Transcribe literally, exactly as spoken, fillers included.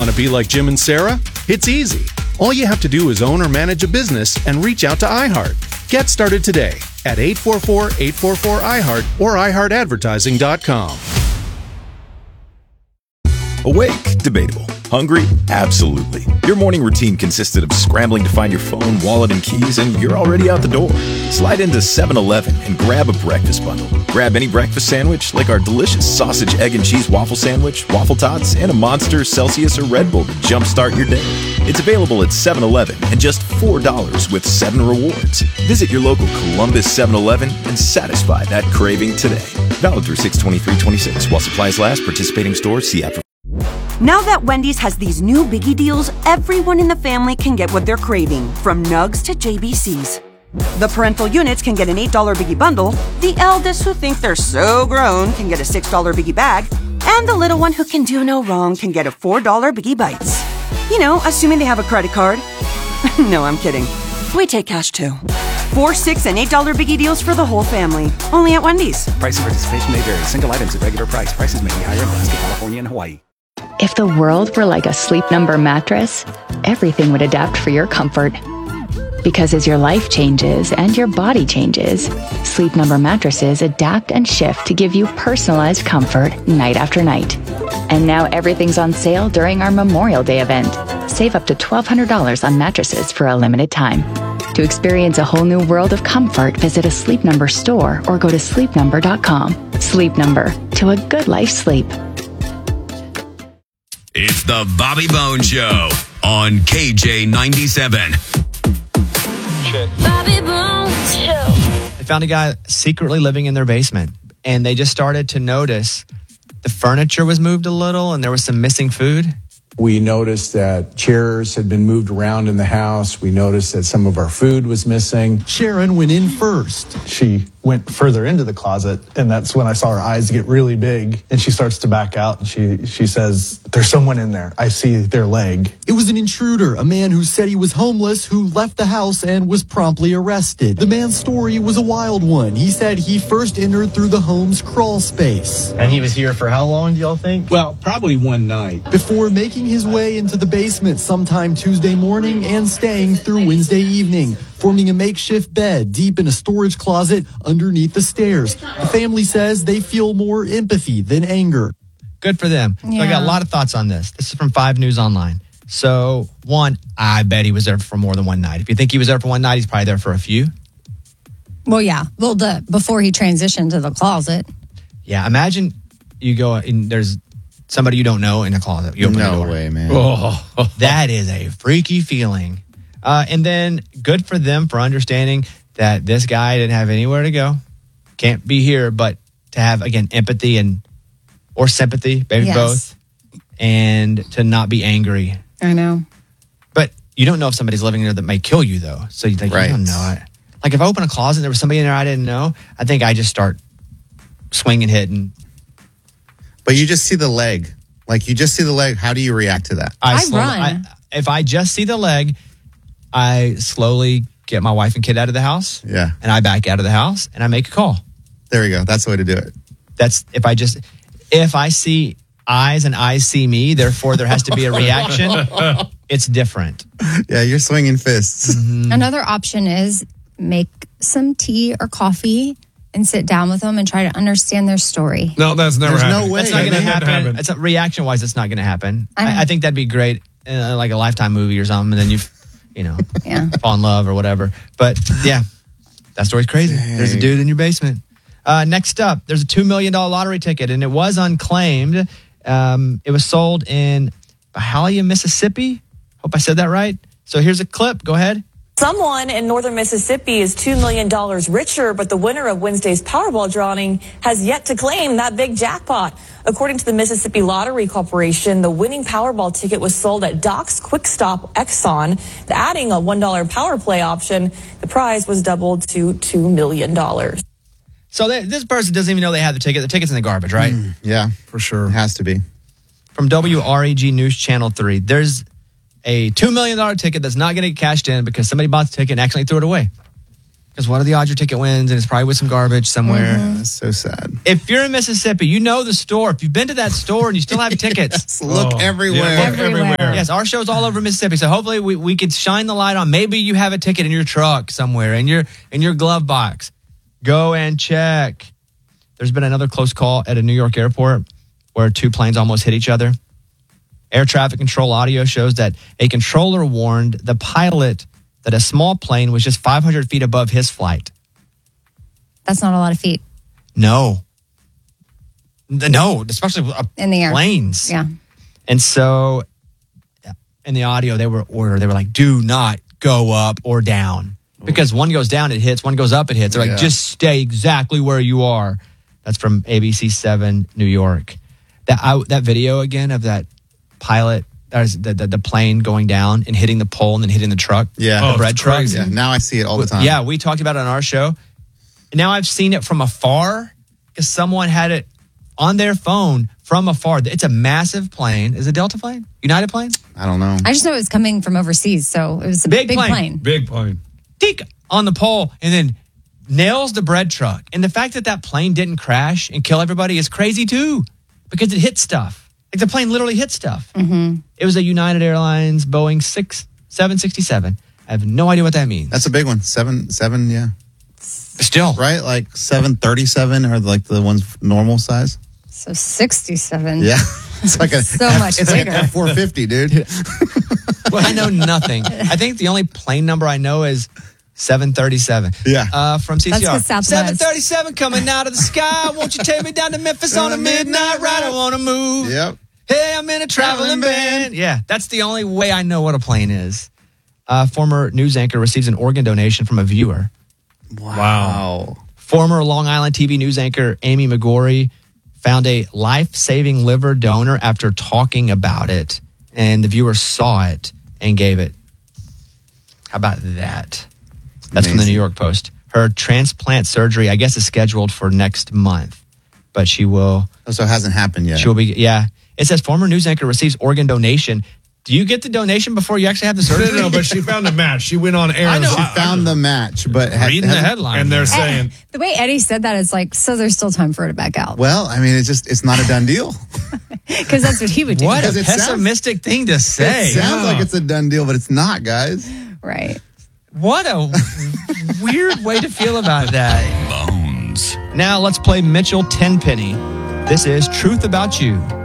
Want to be like Jim and Sarah? It's easy. All you have to do is own or manage a business and reach out to iHeart. Get started today at eight four four, eight four four, I heart or i heart advertising dot com. Awake? Debatable. Hungry? Absolutely. Your morning routine consisted of scrambling to find your phone, wallet, and keys, and you're already out the door. Slide into seven eleven and grab a breakfast bundle. Grab any breakfast sandwich, like our delicious sausage, egg, and cheese waffle sandwich, waffle tots, and a Monster, Celsius, or Red Bull to jumpstart your day. It's available at seven eleven and just four dollars with seven rewards. Visit your local Columbus seven eleven and satisfy that craving today. Valid through six twenty-three twenty-six. While supplies last, participating stores, see app for... Now that Wendy's has these new biggie deals, everyone in the family can get what they're craving, from nugs to J B Cs. The parental units can get an eight dollar biggie bundle, the eldest who think they're so grown can get a six dollar biggie bag, and the little one who can do no wrong can get a four dollar biggie bites. You know, assuming they have a credit card. No, I'm kidding. We take cash too. Four, six, and eight dollar biggie deals for the whole family. Only at Wendy's. Price and participation may vary. Single items at regular price. Prices may be higher in Alaska, California, and Hawaii. If the world were like a Sleep Number mattress, everything would adapt for your comfort. Because as your life changes and your body changes, Sleep Number mattresses adapt and shift to give you personalized comfort night after night. And now everything's on sale during our Memorial Day event. Save up to twelve hundred dollars on mattresses for a limited time. To experience a whole new world of comfort, visit a Sleep Number store or go to sleep number dot com. Sleep Number, to a good life sleep. It's the Bobby Bones Show on K J ninety-seven. Bobby Bones Show. They found a guy secretly living in their basement, and they just started to notice the furniture was moved a little and there was some missing food. We noticed that chairs had been moved around in the house. We noticed that some of our food was missing. Sharon went in first. She went further into the closet, and that's when I saw her eyes get really big, and she starts to back out, and she, she says, "There's someone in there. I see their leg." It was an intruder, a man who said he was homeless, who left the house and was promptly arrested. The man's story was a wild one. He said he first entered through the home's crawl space. And he was here for how long, do y'all think? Well, probably one night. Before making his way into the basement sometime Tuesday morning and staying through Wednesday evening, forming a makeshift bed deep in a storage closet underneath the stairs. The family says they feel more empathy than anger. Good for them. Yeah. So I got a lot of thoughts on this. This is from five News Online. So, one, I bet he was there for more than one night. If you think he was there for one night, he's probably there for a few. Well, yeah. Well, the before he transitioned to the closet. Yeah, imagine you go and there's somebody you don't know in a closet. You open no the door. way, man. Oh, that is a freaky feeling. Uh, and then good for them for understanding that this guy didn't have anywhere to go. Can't be here, but to have, again, empathy and or sympathy, maybe Yes. both, and to not be angry. I know. But you don't know if somebody's living there that may kill you, though. So you think, Right. I don't know. I, like if I open a closet and there was somebody in there I didn't know, I think I just start swinging, hitting. But you just see the leg. Like, you just see the leg. How do you react to that? I slow- run. I, if I just see the leg, I slowly get my wife and kid out of the house. Yeah. And I back out of the house and I make a call. There you go. That's the way to do it. That's if I just, if I see eyes and eyes see me, therefore there has to be a reaction. It's different. Yeah, you're swinging fists. Mm-hmm. Another option is make some tea or coffee and sit down with them and try to understand their story. No, that's never There's happened. no way. That's not going to That happen. happened. It's a, reaction-wise, it's not going to happen. I know. I, I think that'd be great, uh, like a Lifetime movie or something, and then you, you know, Yeah. fall in love or whatever. But yeah, that story's crazy. There's a dude in your basement. Uh, next up, there's a two million dollars lottery ticket, and it was unclaimed. Um, it was sold in Bahia, Mississippi. Hope I said that right. So here's a clip. Go ahead. Someone in northern Mississippi is two million dollars richer, but the winner of Wednesday's Powerball drawing has yet to claim that big jackpot. According to the Mississippi Lottery Corporation, the winning Powerball ticket was sold at Doc's Quick Stop Exxon. Adding a one dollar power play option, the prize was doubled to two million dollars. So they, this person doesn't even know they have the ticket. The ticket's in the garbage, right? Mm, yeah, For sure. it has to be. From W R E G News Channel three, there's a two million dollars ticket that's not going to get cashed in because somebody bought the ticket and accidentally threw it away. Because what are the odds your ticket wins? And it's probably with some garbage somewhere. That's so sad. If you're in Mississippi, you know the store. If you've been to that store and you still have tickets, Look Oh, everywhere. yeah, look Everywhere. everywhere. Yes, our show's all over Mississippi. So hopefully we, we could shine the light on. Maybe you have a ticket in your truck somewhere, in your in your glove box. Go and check. There's been another close call at a New York airport where two planes almost hit each other. Air traffic control audio shows that a controller warned the pilot that a small plane was just five hundred feet above his flight. That's not a lot of feet. No. No, especially uh, in the air. Planes. Yeah. And so in the audio, they were ordered. They were like, do not go up or down. Because one goes down, it hits. One goes up, it hits. They're like, Yeah. just stay exactly where you are. That's from A B C seven New York. That I, that video again of that pilot, that is the, the, the plane going down and hitting the pole and then hitting the truck. Yeah. The Oh, bread it's truck. crazy. Yeah, now I see it all the time. Yeah, we talked about it on our show. Now I've seen it from afar because someone had it on their phone from afar. It's a massive plane. Is it Delta plane? United plane? I don't know. I just know it was coming from overseas, so it was a Big big, plane. plane. Big plane. Deke on the pole and then nails the bread truck. And the fact that that plane didn't crash and kill everybody is crazy too because it hit stuff. Like the plane literally hit stuff. Mm-hmm. It was a United Airlines Boeing six seven sixty-seven. I have no idea what that means. That's a big one. Seven, seven, yeah. Still. Right? Like seven thirty-seven are like the ones normal size. So sixty-seven. Yeah. It's like a So much It's bigger. like a four fifty, dude. Well, I know nothing. I think the only plane number I know is seven thirty-seven. Yeah. Uh, from C C R. That's 'cause Southwest. seven thirty-seven coming out of the sky. Won't you take me down to Memphis on a midnight ride? I want to move. Yep. Hey, I'm in a traveling band. Yeah, that's the only way I know what a plane is. Uh, former news anchor receives an organ donation from a viewer. Wow. Former Long Island T V news anchor Amy McGorry found a life-saving liver donor after talking about it, and the viewer saw it and gave it. How about that? That's from the New York Post. Her transplant surgery, I guess, is scheduled for next month, but she will. Oh, so it hasn't happened yet. She will be. Yeah, it says former news anchor receives organ donation. Do you get the donation before you actually have the surgery? No, no, but she found a match. She went on air. I and know. she She found the match, but ha- Reading the hasn't- headline, and they're yeah. saying, The way Eddie said that is like, so there's still time for her to back out. Well, I mean, it's just it's not a done deal. Because that's what he would do. What a Because it sounds- pessimistic thing to say. It sounds like it's a done deal, but it's not, guys. Right. What a weird way to feel about that. Bones. Now let's play Mitchell Tenpenny. This is Truth About You.